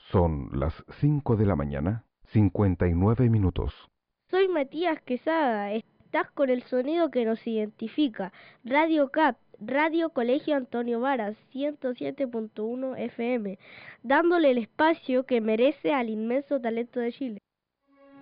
Son las 5 de la mañana, 59 minutos. Soy Matías Quesada, estás con el sonido que nos identifica. Radio CAP, Radio Colegio Antonio Varas, 107.1 FM, dándole el espacio que merece al inmenso talento de Chile.